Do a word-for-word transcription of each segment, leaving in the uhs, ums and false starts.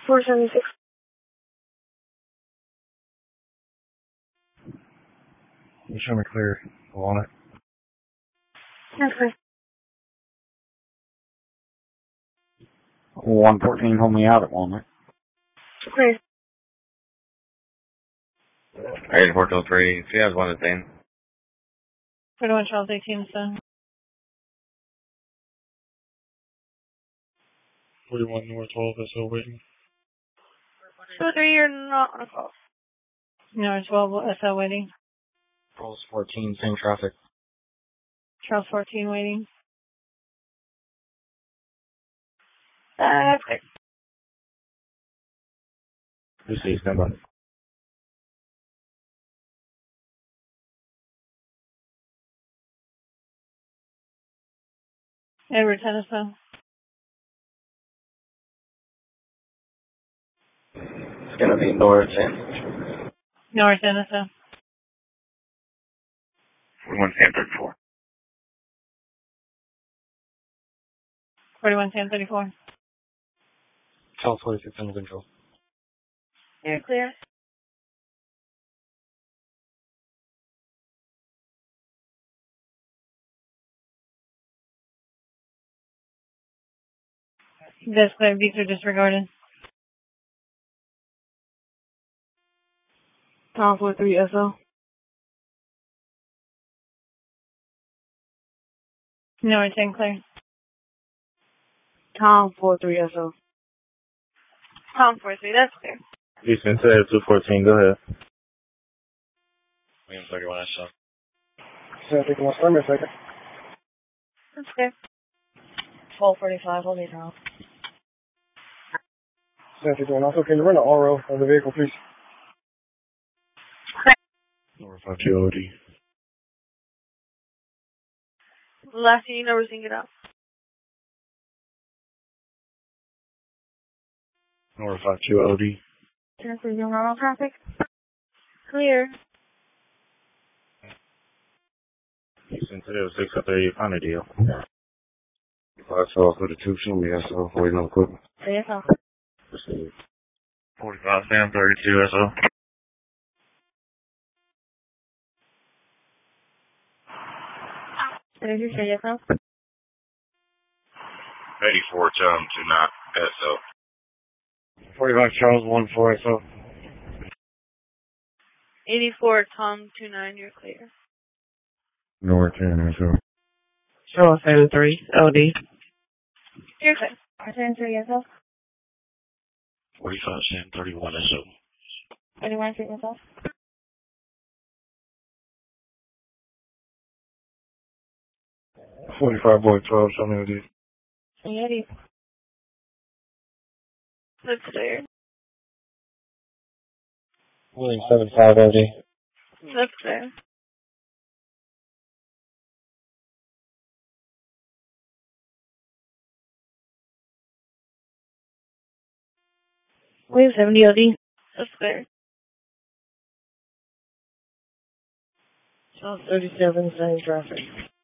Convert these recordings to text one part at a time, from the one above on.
four seventy-six. You show me clear. Go on it. Okay. one fourteen, hold me out at Walmart. Clear. eight four two three, she has one the same. forty-one Charles eighteen, so. forty-one North twelve, S O waiting. two three, you're not on a call. No, twelve, S L waiting. Pulse fourteen, same traffic. Charles fourteen waiting. That's good. You see, stand by. Edward Tennyson. It's gonna be North and North Tennyson. forty-one ten thirty-four. forty-one ten thirty-four. Charles forty-six under control. You're clear. That's clear. These are disregarded. Tom four three S O. North ten clear. Tom four three S O. Tom four three, that's clear. Eastern Ted two fourteen, go ahead. William thirty-one, I saw. Seven fifty one, start me a second. That's clear. twelve forty-five, hold me down. Seven fifty one, also can you run an R O of the vehicle, please? Number five two O D. Last thing you know, we're seeing it out. Number five two O D. Turn for your normal traffic. Clear. Eastern Ted six up there, you found a deal. five twelve for the two, show me S O, waiting on equipment. three S O. Proceed. forty-five Sam thirty-two, S O. thirty-two, three S O. eighty-four Tom two nine, S O. forty-five Charles one four S O. eighty-four Tom two nine, you're clear. North ten S O. Charles seven three O D. You're clear. seven three S O. forty-five Sam thirty-one, S O. twenty-one three S O. forty-five Boy twelve, show me O D. eighty. That's clear. William seven five O D. That's clear. William seventy O D. That's clear. Charles thirty-seven, same traffic.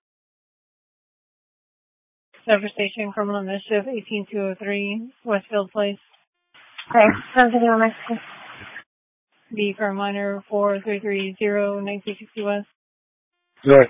Cyber Station, Criminal Initiative, eighteen two oh three, Westfield Place. Okay, seven fifty-one Mexican. B for minor four three three zero, nineteen sixty West. Good.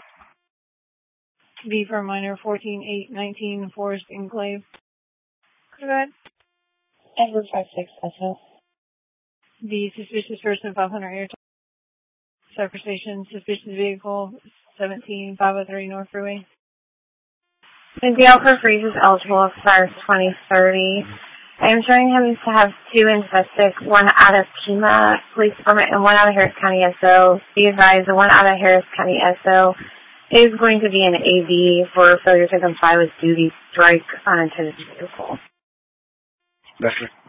B for minor fourteen eight nineteen, Forest Enclave. Go ahead. Edward five six S O. B, suspicious person, five hundred air. Cyber Station, suspicious vehicle, seventeen five oh three North Freeway. The deal for freeze is eligible expires twenty thirty. I am showing him to have two in Festic, one out of Pima Police Department and one out of Harris County S O. Be advised, the one out of Harris County S O is going to be an A V for failure to comply with duty strike unintended vehicle. That's it.